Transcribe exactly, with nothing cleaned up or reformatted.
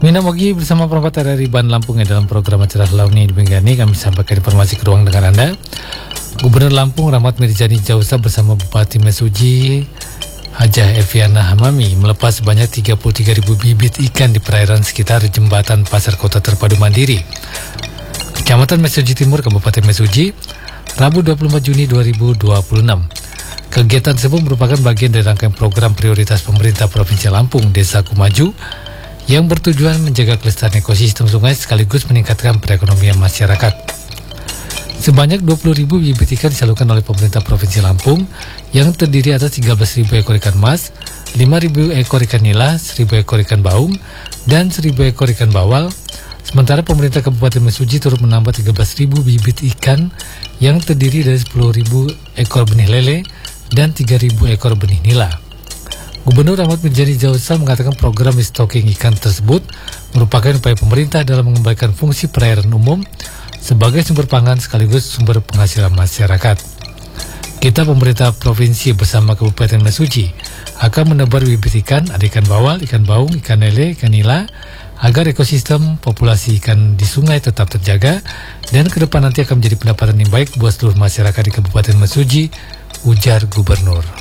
Mina Mogi bersama perempat R R I Ban Lampung ya, dalam program acara Launi di Benggani kami sampaikan informasi ke ruang dengan Anda. Gubernur Lampung Rahmat Mirzani Jausa bersama Bupati Mesuji Hajah Eviana Hamami melepas sebanyak tiga puluh tiga ribu bibit ikan di perairan sekitar jembatan Pasar Kota Terpadu Mandiri, Kecamatan Mesuji Timur, Kabupaten Mesuji, Rabu dua puluh empat Juni dua ribu dua puluh enam. Kegiatan tersebut merupakan bagian dari rangkaian program prioritas pemerintah Provinsi Lampung, Desaku Maju, yang bertujuan menjaga kelestarian ekosistem sungai sekaligus meningkatkan perekonomian masyarakat. Sebanyak dua puluh ribu bibit ikan disalurkan oleh pemerintah Provinsi Lampung yang terdiri atas tiga belas ribu ekor ikan mas, lima ribu ekor ikan nila, seribu ekor ikan baung, dan seribu ekor ikan bawal. Sementara pemerintah Kabupaten Mesuji turut menambah tiga belas ribu bibit ikan yang terdiri dari sepuluh ribu ekor benih lele dan tiga ribu ekor benih nila. Gubernur Rahmat Mirzani Jausa mengatakan program restocking ikan tersebut merupakan upaya pemerintah dalam mengembalikan fungsi perairan umum sebagai sumber pangan sekaligus sumber penghasilan masyarakat. Kita pemerintah provinsi bersama Kabupaten Mesuji akan menebar bibit ikan, ada ikan bawal, ikan baung, ikan lele, ikan nila, agar ekosistem populasi ikan di sungai tetap terjaga dan ke depan nanti akan menjadi pendapatan yang baik buat seluruh masyarakat di Kabupaten Mesuji, ujar Gubernur.